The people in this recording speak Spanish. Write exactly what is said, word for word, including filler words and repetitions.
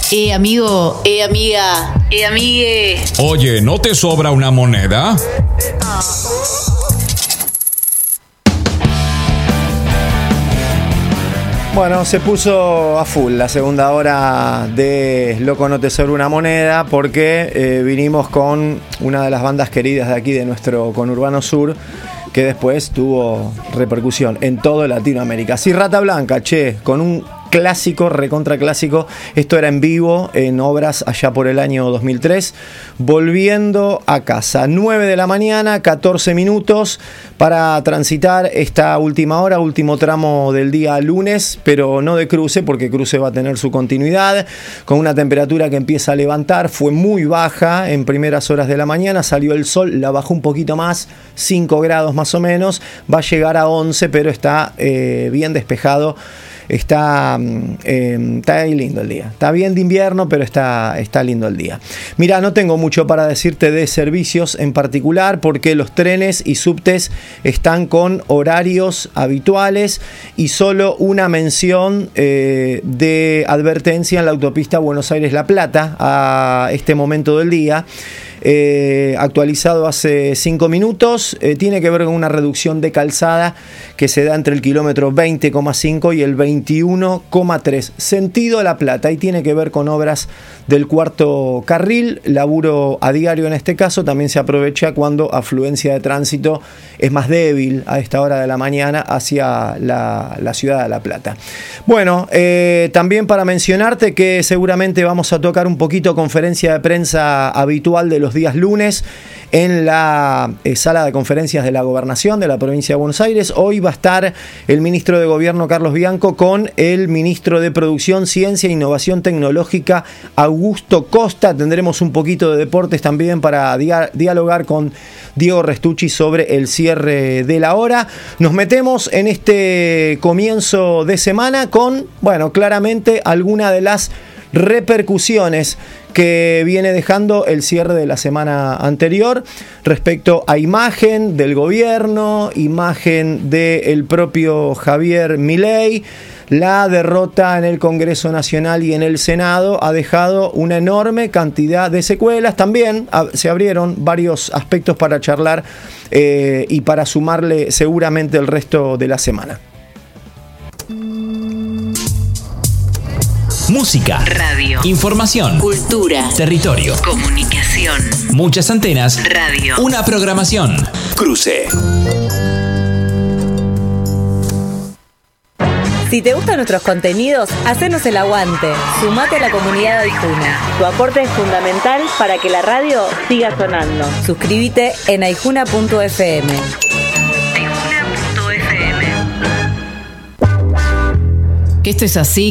Eh, amigo, eh, amiga, eh, amigue. Oye, ¿no te sobra una moneda? Bueno, se puso a full la segunda hora de Loco No Te Sobra Una Moneda porque eh, vinimos con una de las bandas queridas de aquí de nuestro conurbano sur que después tuvo repercusión en todo Latinoamérica. Sí, Rata Blanca, che, con un clásico, recontra clásico. Esto era en vivo en Obras allá por el año dos mil tres. Volviendo a casa, nueve de la mañana, catorce minutos para transitar esta última hora, último tramo del día lunes, pero no de cruce, porque cruce va a tener su continuidad, con una temperatura que empieza a levantar. Fue muy baja en primeras horas de la mañana, salió el sol, la bajó un poquito más, cinco grados más o menos, va a llegar a once, pero está eh, bien despejado. Está, eh, está lindo el día. Está bien de invierno, pero está, está lindo el día. Mira, no tengo mucho para decirte de servicios en particular, porque los trenes y subtes están con horarios habituales y solo una mención eh, de advertencia en la autopista Buenos Aires-La Plata a este momento del día. Eh, actualizado hace cinco minutos, eh, tiene que ver con una reducción de calzada que se da entre el kilómetro veinte coma cinco y el veintiuno coma tres sentido La Plata, y tiene que ver con obras del cuarto carril, laburo a diario en este caso. También se aprovecha cuando afluencia de tránsito es más débil a esta hora de la mañana hacia la, la ciudad de La Plata. Bueno, eh, también para mencionarte que seguramente vamos a tocar un poquito conferencia de prensa habitual de los días lunes en la eh, sala de conferencias de la Gobernación de la provincia de Buenos Aires. Hoy va a estar el ministro de Gobierno Carlos Bianco con el ministro de Producción, Ciencia e Innovación Tecnológica Augusto Costa. Tendremos un poquito de deportes también para dia- dialogar con Diego Restucci sobre el cierre de la hora. Nos metemos en este comienzo de semana con, bueno, claramente alguna de las repercusiones que viene dejando el cierre de la semana anterior respecto a imagen del gobierno, imagen del propio Javier Milei. La derrota en el Congreso Nacional y en el Senado ha dejado una enorme cantidad de secuelas. También se abrieron varios aspectos para charlar eh, y para sumarle seguramente el resto de la semana. Música, radio, información, cultura, territorio, comunicación, muchas antenas, radio, una programación. Cruce. Si te gustan nuestros contenidos, hacenos el aguante. Sumate a la comunidad de Aijuna. Tu aporte es fundamental para que la radio siga sonando. Suscríbete en aijuna punto efe eme. aijuna punto efe eme. Que esto es así.